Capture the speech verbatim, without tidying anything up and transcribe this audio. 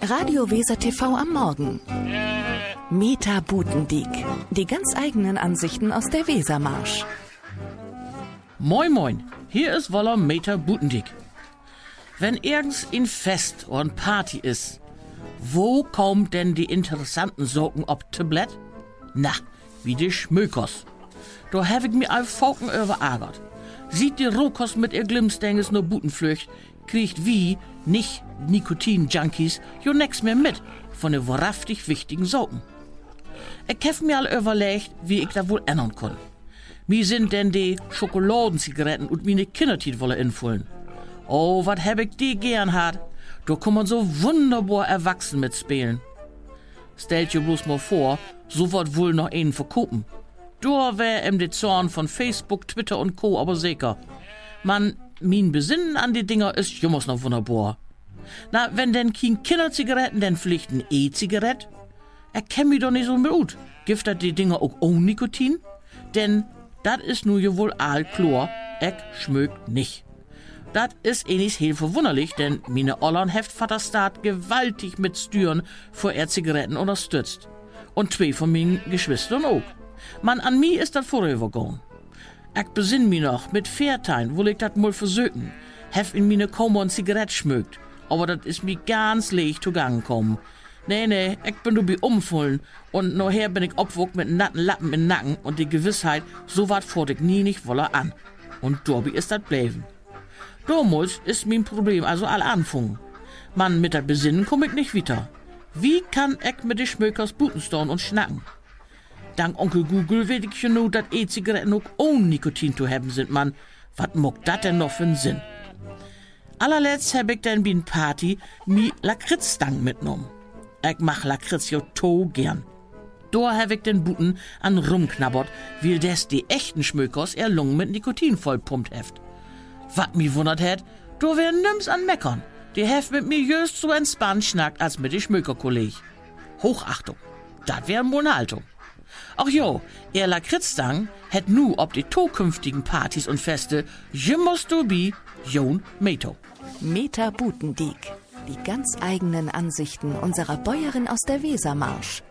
Radio Weser T V am Morgen. Meta Butendiek. Die ganz eigenen Ansichten aus der Wesermarsch. Moin moin, hier ist Woller Meta Butendiek. Wenn irgends ein Fest oder ein Party ist, wo kommen denn die interessanten Socken ob Tablett? Na, wie die Schmökers. Da hab ich mir all Falken überärgert. Sieht die Rohkost mit ihr Glimmstenges nur Butenflücht, kriegt wie, nicht Nikotin-Junkies, jo nix mehr mit von den wahrhaftig wichtigen Socken. Ich hab mir all überlegt, wie ich da wohl ändern kann. Wie sind denn die Schokoladenzigaretten und meine Kindertit wolle infüllen? Oh, wat hab ich die gern hat. Da kann man so wunderbar erwachsen mitspielen. Stellt ihr bloß mal vor, so wird wohl noch einen verkopen. Da wär im de Zorn von Facebook, Twitter und Co. aber sicher. Man, mein Besinnen an die Dinger ist jummers noch wunderbar. Na, wenn denn kein Kinderzigaretten, denn vielleicht ein E-Zigarett? Er kennt mich doch nicht so gut. Gibt dat die Dinger auch ohne Nikotin? Denn dat is nu je wohl aalchlor, ich schmögt nicht. Dat is eh nicht heel verwunderlich, denn meine Ollern heft Vaterstaat gewaltig mit Stüren vor er Zigaretten unterstützt. Und zwei von meinen Geschwistern auch. Man, an mi ist dat vorübergegangen. Ich besinn mi noch, mit Viertein, wo ich dat mal versöken, hef in meine Koma und Zigarette schmögt. Aber dat is mi ganz leicht zugangen kommen. Nee, nee, ich bin du bi umfüllen und nachher bin ich obwuck mit natten Lappen im Nacken und die Gewissheit, so wat fort ich nie nicht wolle an. Und dorbi ist dat bleiben. Damals ist mein Problem also all anfangen. Man, mit der Besinnen komm ich nicht weiter. Wie kann ich mit de Schmökers Butenstone und schnacken? Dank Onkel Google weet ich schon nur, dass E-Zigaretten auch ohne Nikotin zu haben sind, man. Was muck dat denn noch für einen Sinn? Allerletzt hab ich dann bei n Party mi Lakritzstangen mitgenommen. Ich mach Lakritz jo to gern. Da hab ich den Buten an rumknabbert, weil des die echten Schmökers er Lungen mit Nikotin vollpumpt heft. Wat mi wundert hätt, da wär nims an meckern. Die heft mit mir just so entspannt schnackt als mit de Schmökerkolleg. Hochachtung, dat wär eine Haltung. Ach jo, er Lakritzstangen hätt nu ob die zukünftigen Partys und Feste jimmerst du bi Jon Meto. Meta Butendiek. Die ganz eigenen Ansichten unserer Bäuerin aus der Wesermarsch.